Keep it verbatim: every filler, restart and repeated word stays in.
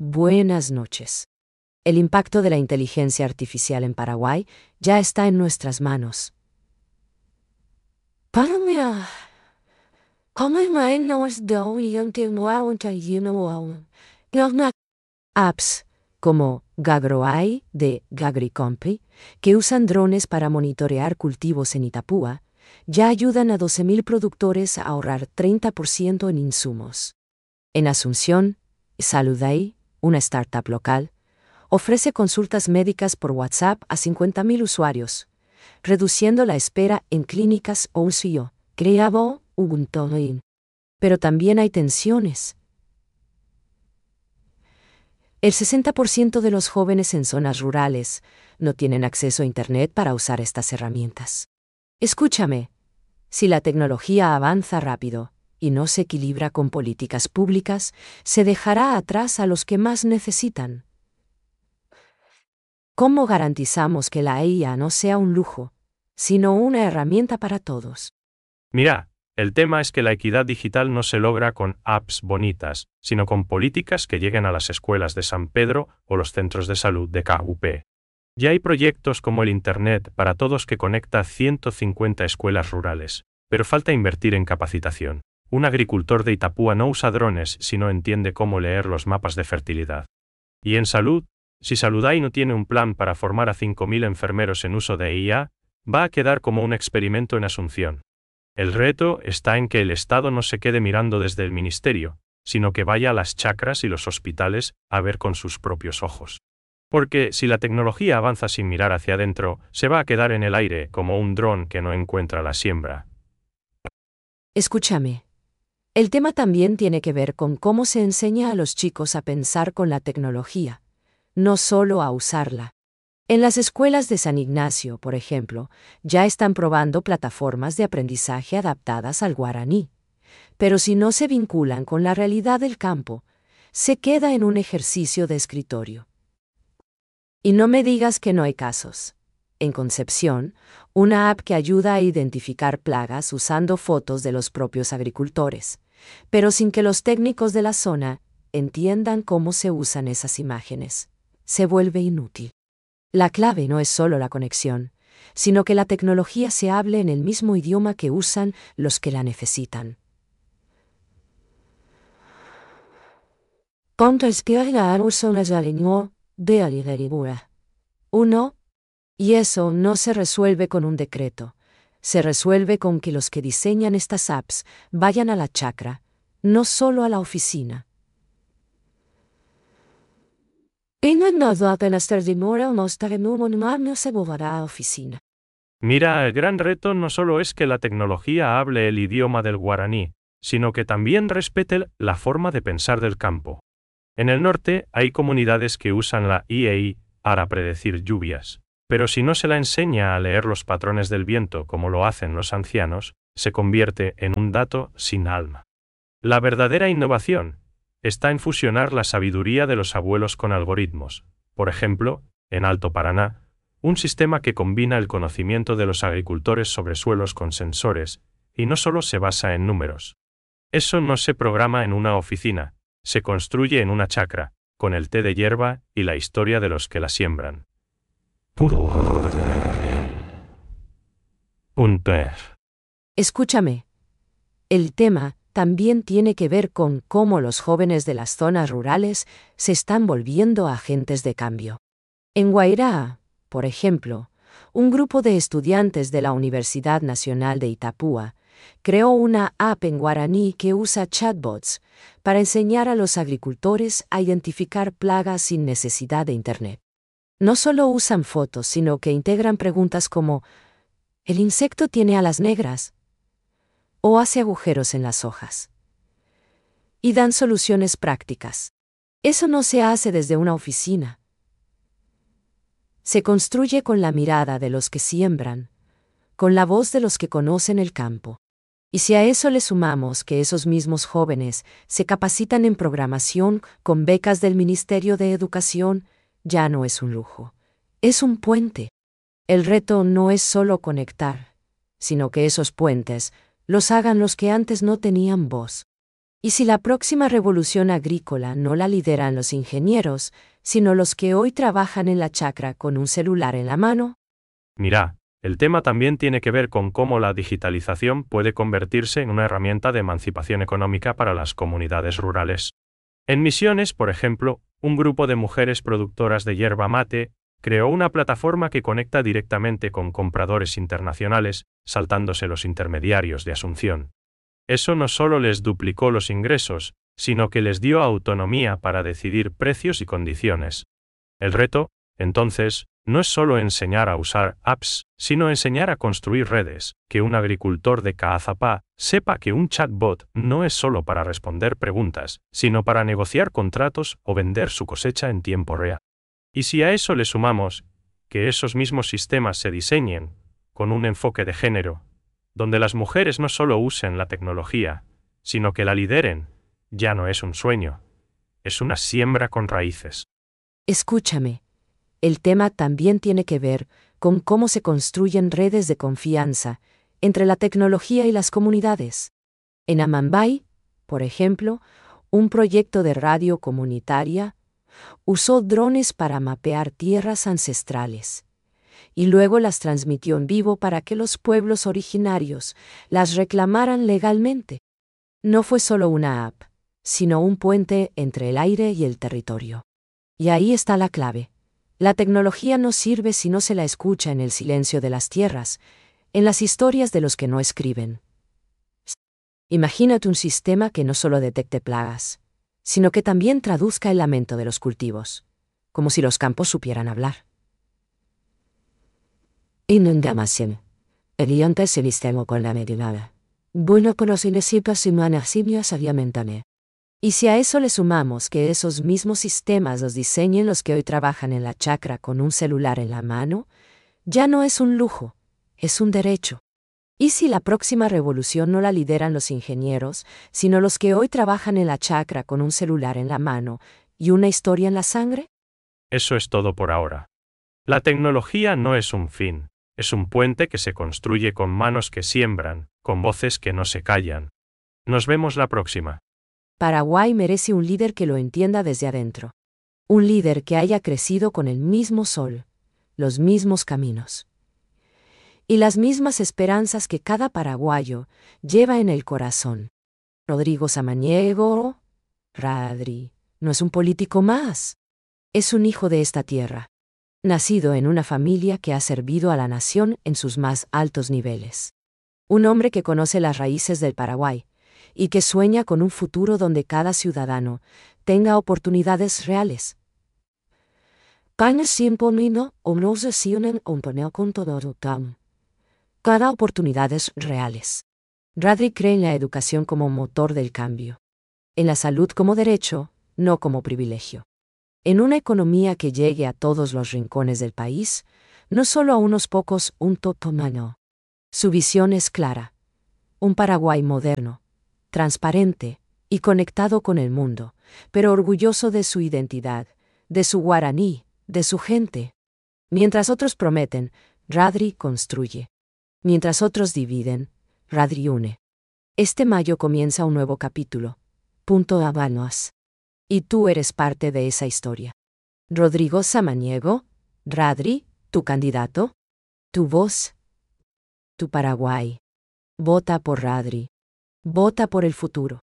Buenas noches. El impacto de la inteligencia artificial en Paraguay ya está en nuestras manos. Para ¿cómo nos doy Apps como Gagroai de Gagricompi, que usan drones para monitorear cultivos en Itapúa, ya ayudan a doce mil productores a ahorrar treinta por ciento en insumos. En Asunción, Saludai, una startup local, ofrece consultas médicas por WhatsApp a cincuenta mil usuarios, reduciendo la espera en clínicas o U C I O. Creabo, Ubuntu. Pero también hay tensiones. El sesenta por ciento de los jóvenes en zonas rurales no tienen acceso a Internet para usar estas herramientas. Escúchame, si la tecnología avanza rápido y no se equilibra con políticas públicas, se dejará atrás a los que más necesitan. ¿Cómo garantizamos que la I A no sea un lujo, sino una herramienta para todos? Mira, el tema es que la equidad digital no se logra con apps bonitas, sino con políticas que lleguen a las escuelas de San Pedro o los centros de salud de K U P. Ya hay proyectos como el Internet para Todos que conecta ciento cincuenta escuelas rurales, pero falta invertir en capacitación. Un agricultor de Itapúa no usa drones si no entiende cómo leer los mapas de fertilidad. Y en salud, si Saludai no tiene un plan para formar a cinco mil enfermeros en uso de I A, va a quedar como un experimento en Asunción. El reto está en que el Estado no se quede mirando desde el ministerio, sino que vaya a las chacras y los hospitales a ver con sus propios ojos. Porque si la tecnología avanza sin mirar hacia adentro, se va a quedar en el aire como un dron que no encuentra la siembra. Escúchame. El tema también tiene que ver con cómo se enseña a los chicos a pensar con la tecnología, no solo a usarla. En las escuelas de San Ignacio, por ejemplo, ya están probando plataformas de aprendizaje adaptadas al guaraní. Pero si no se vinculan con la realidad del campo, se queda en un ejercicio de escritorio. Y no me digas que no hay casos. En Concepción, una app que ayuda a identificar plagas usando fotos de los propios agricultores, pero sin que los técnicos de la zona entiendan cómo se usan esas imágenes, se vuelve inútil. La clave no es solo la conexión, sino que la tecnología se hable en el mismo idioma que usan los que la necesitan. Uno, y eso no se resuelve con un decreto, se resuelve con que los que diseñan estas apps vayan a la chacra, no solo a la oficina. Oficina. Mira, el gran reto no solo es que la tecnología hable el idioma del guaraní, sino que también respete la forma de pensar del campo. En el norte hay comunidades que usan la I A I para predecir lluvias, pero si no se la enseña a leer los patrones del viento como lo hacen los ancianos, se convierte en un dato sin alma. La verdadera innovación está en fusionar la sabiduría de los abuelos con algoritmos. Por ejemplo, en Alto Paraná, un sistema que combina el conocimiento de los agricultores sobre suelos con sensores, y no solo se basa en números. Eso no se programa en una oficina, se construye en una chacra, con el té de hierba y la historia de los que la siembran. Escúchame. El tema también tiene que ver con cómo los jóvenes de las zonas rurales se están volviendo agentes de cambio. En Guairá, por ejemplo, un grupo de estudiantes de la Universidad Nacional de Itapúa creó una app en guaraní que usa chatbots para enseñar a los agricultores a identificar plagas sin necesidad de Internet. No solo usan fotos, sino que integran preguntas como ¿el insecto tiene alas negras? ¿O hace agujeros en las hojas? Y dan soluciones prácticas. Eso no se hace desde una oficina. Se construye con la mirada de los que siembran, con la voz de los que conocen el campo. Y si a eso le sumamos que esos mismos jóvenes se capacitan en programación con becas del Ministerio de Educación, ya no es un lujo, es un puente. El reto no es solo conectar, sino que esos puentes los hagan los que antes no tenían voz. ¿Y si la próxima revolución agrícola no la lideran los ingenieros, sino los que hoy trabajan en la chacra con un celular en la mano? Mira, el tema también tiene que ver con cómo la digitalización puede convertirse en una herramienta de emancipación económica para las comunidades rurales. En Misiones, por ejemplo, un grupo de mujeres productoras de yerba mate creó una plataforma que conecta directamente con compradores internacionales, saltándose los intermediarios de Asunción. Eso no solo les duplicó los ingresos, sino que les dio autonomía para decidir precios y condiciones. El reto, entonces, no es solo enseñar a usar apps, sino enseñar a construir redes, que un agricultor de Caazapá sepa que un chatbot no es solo para responder preguntas, sino para negociar contratos o vender su cosecha en tiempo real. Y si a eso le sumamos que esos mismos sistemas se diseñen con un enfoque de género, donde las mujeres no solo usen la tecnología, sino que la lideren, ya no es un sueño, es una siembra con raíces. Escúchame. El tema también tiene que ver con cómo se construyen redes de confianza entre la tecnología y las comunidades. En Amambay, por ejemplo, un proyecto de radio comunitaria usó drones para mapear tierras ancestrales y luego las transmitió en vivo para que los pueblos originarios las reclamaran legalmente. No fue solo una app, sino un puente entre el aire y el territorio. Y ahí está la clave. La tecnología no sirve si no se la escucha en el silencio de las tierras, en las historias de los que no escriben. Imagínate un sistema que no solo detecte plagas, sino que también traduzca el lamento de los cultivos, como si los campos supieran hablar. Inundación. Eliante se sistema con la medinada. Bueno conocimientos humanas simios obviamente. Y si a eso le sumamos que esos mismos sistemas los diseñen los que hoy trabajan en la chacra con un celular en la mano, ya no es un lujo, es un derecho. ¿Y si la próxima revolución no la lideran los ingenieros, sino los que hoy trabajan en la chacra con un celular en la mano y una historia en la sangre? Eso es todo por ahora. La tecnología no es un fin, es un puente que se construye con manos que siembran, con voces que no se callan. Nos vemos la próxima. Paraguay merece un líder que lo entienda desde adentro. Un líder que haya crecido con el mismo sol, los mismos caminos y las mismas esperanzas que cada paraguayo lleva en el corazón. Rodrigo Samaniego, Radri, no es un político más. Es un hijo de esta tierra, nacido en una familia que ha servido a la nación en sus más altos niveles. Un hombre que conoce las raíces del Paraguay y que sueña con un futuro donde cada ciudadano tenga oportunidades reales. Keine simpomino o no se sionen un panel con todo tam. Cada oportunidades reales. Radri cree en la educación como motor del cambio. En la salud como derecho, no como privilegio. En una economía que llegue a todos los rincones del país, no solo a unos pocos, un totomano. Su visión es clara. Un Paraguay moderno, transparente y conectado con el mundo, pero orgulloso de su identidad, de su guaraní, de su gente. Mientras otros prometen, Radri construye. Mientras otros dividen, Radri une. Este mayo comienza un nuevo capítulo. Punto Habanos. Y tú eres parte de esa historia. Rodrigo Samaniego, Radri, tu candidato, tu voz, tu Paraguay. Vota por Radri. Vota por el futuro.